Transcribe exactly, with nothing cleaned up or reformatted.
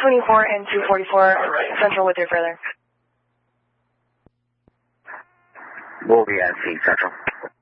twenty-four and two forty-four Central with your further. We'll be at C Central.